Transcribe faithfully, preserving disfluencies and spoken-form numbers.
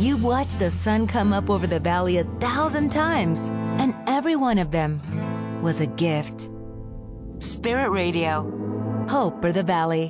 You've watched the sun come up over the valley a thousand times, and every one of them was a gift. Spirit Radio. Hope for the Valley.